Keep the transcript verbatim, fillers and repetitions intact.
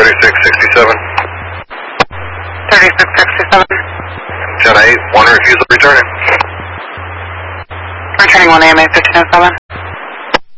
thirty-six sixty-seven. thirty-six sixty-seven. ten eight, one refusal returning. Returning one A M A fifteen oh seven.